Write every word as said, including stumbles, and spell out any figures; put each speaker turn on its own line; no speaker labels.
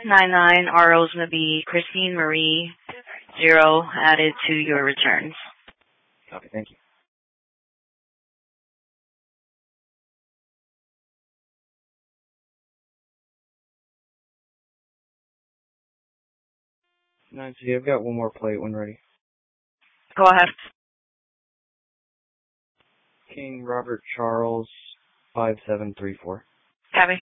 nine nine, R O's going to be Christine Marie, zero added to your returns.
Okay, thank you. nine C, I've got one more plate when ready.
Go ahead.
King Robert Charles, five seven three four.
Copy.